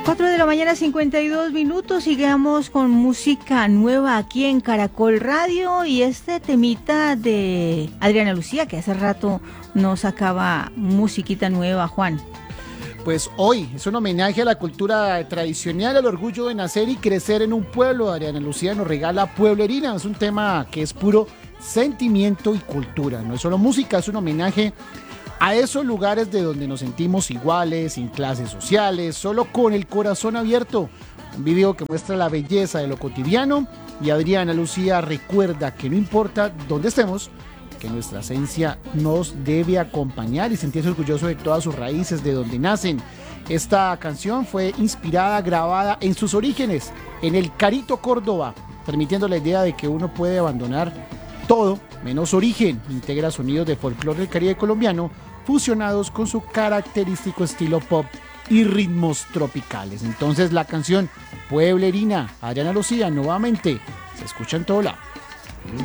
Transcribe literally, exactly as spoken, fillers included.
cuatro de la mañana, cincuenta y dos minutos. Sigamos con música nueva aquí en Caracol Radio y este temita de Adriana Lucía, que hace rato nos sacaba musiquita nueva, Juan. Pues hoy es un homenaje a la cultura tradicional, al orgullo de nacer y crecer en un pueblo. Adriana Lucía nos regala Pueblerina, es un tema que es puro sentimiento y cultura. No es solo música, es un homenaje a esos lugares de donde nos sentimos iguales, sin clases sociales, solo con el corazón abierto. Un video que muestra la belleza de lo cotidiano y Adriana Lucía recuerda que no importa dónde estemos, que nuestra esencia nos debe acompañar y sentirse orgulloso de todas sus raíces, de donde nacen. Esta canción fue inspirada, grabada en sus orígenes, en el Carito, Córdoba, transmitiendo la idea de que uno puede abandonar todo menos origen. Integra sonidos de folclore del Caribe colombiano fusionados con su característico estilo pop y ritmos tropicales. Entonces la canción Pueblerina, Adriana Lucía, nuevamente se escucha en todo lado.